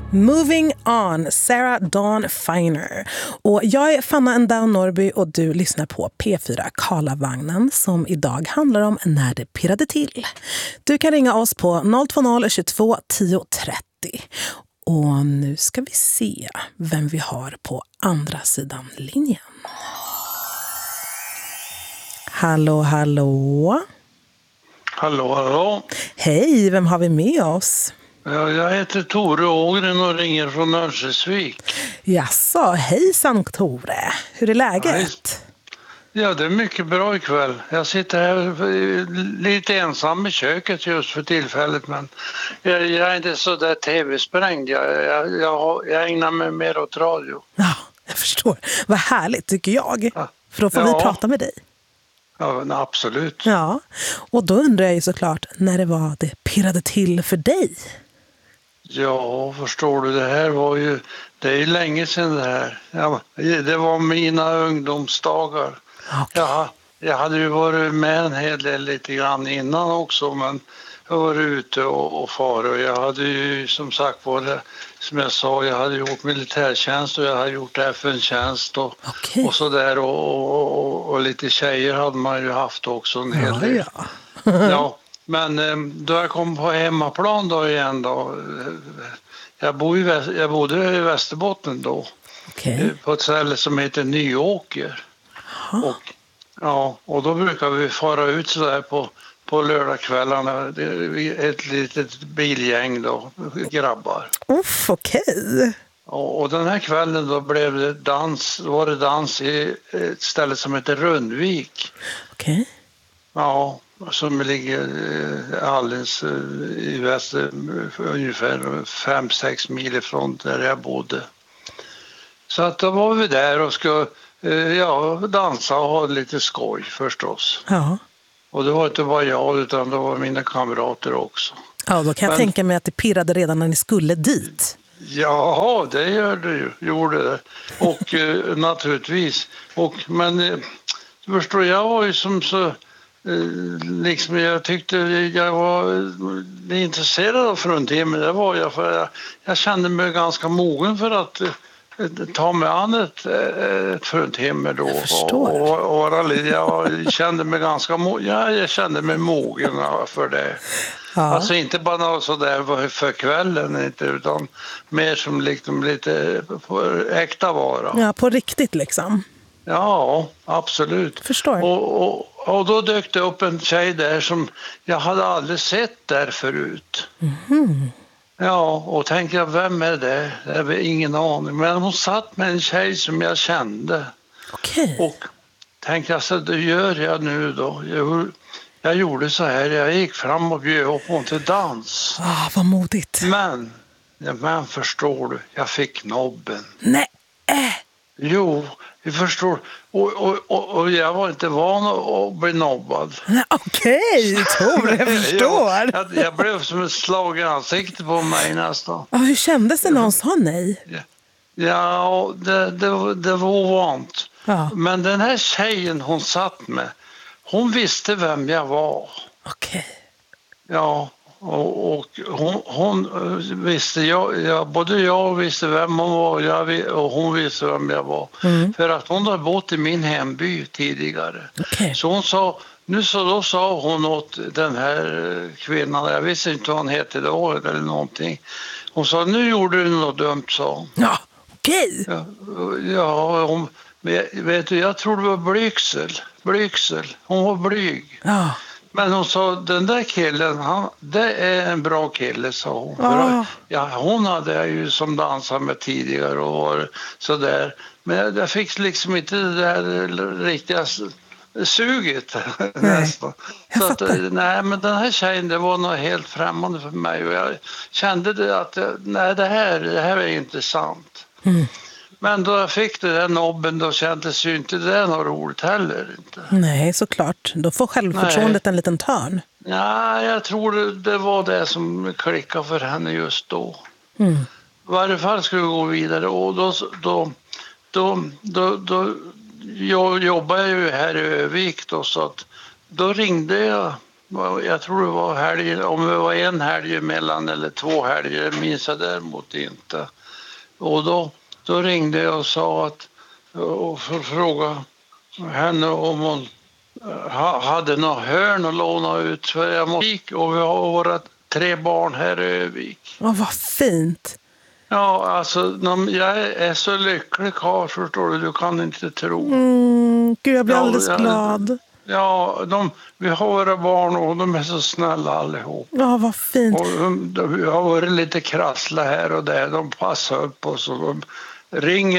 Moving on, Sarah Dawn Finer. Och jag är Fanna Endau Norrby och du lyssnar på P4 Karlavagnen som idag handlar om när det pirrade till. Du kan ringa oss på 020 22 10 30. Och nu ska vi se vem vi har på andra sidan linjen. Hallå, hallå. Hallå, hallå. Hej, vem har vi med oss? Ja, jag heter Tore Ågren och ringer från Örnsköldsvik. Jaså, hejsan Tore. Hur är läget? Ja, det är mycket bra ikväll. Jag sitter här lite ensam i köket just för tillfället, men jag är inte så där tv-sprängd. Jag ägnar mig mer åt radio. Ja, jag förstår. Vad härligt tycker jag. Ja. För då får vi prata med dig. Ja, absolut. Ja, och då undrar jag ju såklart när det var det pirrade till för dig. Ja, förstår du, det är ju länge sedan det här. Ja, det var mina ungdomsdagar. Okay. Jag hade ju varit med en hel del lite grann innan också, men jag var ute och far och jag hade ju som sagt som jag sa, jag hade gjort militärtjänst och jag hade gjort FN-tjänst och sådär och lite tjejer hade man ju haft också en hel del. Ja. Men då jag kom på hemmaplan då igen då, jag bodde i Västerbotten då, på ett ställe som heter Nyåker. Och då brukar vi fara ut så där på lördagskvällarna, ett litet bilgäng då, grabbar. Okej. Och den här kvällen då var det dans i ett ställe som heter Rundvik. Okej. Ja, som ligger alldeles i väster, ungefär 5-6 mil ifrån där jag bodde. Så att då var vi där och ska dansa och ha lite skoj förstås. Ja. Och det var inte bara jag utan det var mina kamrater också. Ja, då kan jag tänka mig att det pirrade redan när ni skulle dit. Ja, det gjorde det. Och naturligtvis. Men du förstår, jag var ju som så... liksom jag tyckte jag var intresserad av fruntimmer, det var jag, för jag kände mig ganska mogen för att ta mig an ett fruntimmer då. Jag kände mig ganska jag kände mig mogen för det. Ja. Alltså inte bara så där för kvällen inte, utan mer som liksom lite på äkta vara. Ja, på riktigt liksom. Ja, absolut. Förstår. Och då dök det upp en tjej där som jag hade aldrig sett där förut. Mm. Ja, och tänkte jag, vem är det? Jag har ingen aning. Men hon satt med en tjej som jag kände. Okej. Och tänkte jag, så det gör jag nu då. Jag gjorde så här, jag gick fram och bjöd upp hon till dans. Vad modigt. Men förstår du, jag fick nobben. Nej. Jo, jag förstår. Och jag var inte van att bli nobbad. Okej, Tore, jag förstår. Jag blev som ett slag i ansiktet på mig nästan. Ja, hur kändes det när hon sa nej? Ja, det var ovant. Ja. Men den här tjejen hon satt med, hon visste vem jag var. Okej. Ja. Och hon visste, både jag visste vem hon var och hon visste vem jag var. Mm. För att hon hade bott i min hemby tidigare. Okay. Så hon sa, då sa hon åt den här kvinnan, jag visste inte vad hon hette då eller någonting. Hon sa, nu gjorde du något dumt, sa hon. Ja, okej. Ja, vet du, jag tror det var blygsel. Hon var blyg. Ja. Men hon sa, den där killen, det är en bra kille, sa hon. Hon hade jag ju som dansat med tidigare och var sådär. Men jag fick liksom inte det där riktiga suget nästan. Så att, nej, men den här tjejen, det var något helt främmande för mig. Och jag kände att det här är intressant. Mm. Men då jag fick det där nobben, då kändes ju inte det något roligt heller. Inte. Nej, såklart. Då får självförtroendet en liten törn. Ja, jag tror det var det som klickade för henne just då. Mm. I varje fall skulle vi gå vidare. Och då jag jobbar ju här i Övik då, så att då ringde jag Jag tror det var helgen, om det var en helg emellan eller 2 helger, minns jag däremot inte. Och då ringde jag och sa att, och frågade henne om hon hade några hörn att låna ut. För jag måste, och vi har våra 3 barn här i Övik. Vad fint. Ja, alltså jag är så lycklig karl, förstår du kan inte tro. Gud, jag blir alldeles glad. Ja, vi har våra barn och de är så snälla allihop. Ja, vad fint. Och vi har varit lite krassla här och där, de passar upp oss och de ringer